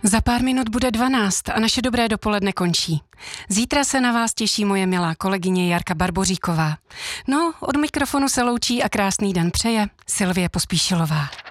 Za pár minut bude 12 a naše dobré dopoledne končí. Zítra se na vás těší moje milá kolegyně Jarka Barboříková. No, od mikrofonu se loučí a krásný den přeje Sylvie Pospíšilová.